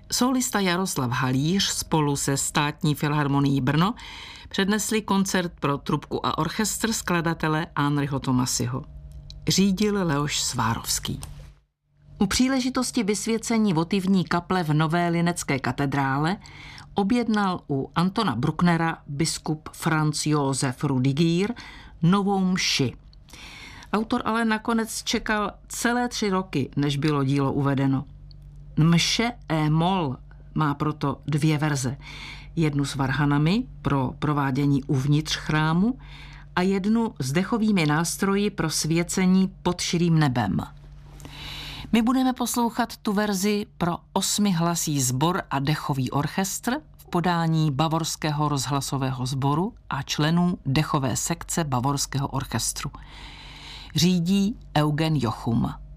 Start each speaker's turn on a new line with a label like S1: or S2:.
S1: Sólista Jaroslav Halíř spolu se Státní filharmonií Brno přednesli koncert pro trubku a orchestr skladatele Ánryho Thomasiho. Řídil Leoš Svárovský. U příležitosti vysvěcení votivní kaple v Nové Linecké katedrále objednal u Antona Brucknera biskup Franz Josef Rudiger novou mši. Autor ale nakonec čekal celé 3 roky, než bylo dílo uvedeno. Mše e-moll má proto 2 verze. Jednu s varhanami pro provádění uvnitř chrámu a jednu s dechovými nástroji pro svěcení pod širým nebem. My budeme poslouchat tu verzi pro 8hlasý sbor a dechový orchestr v podání Bavorského rozhlasového sboru a členů dechové sekce Bavorského orchestru. Řídí Eugen Jochum.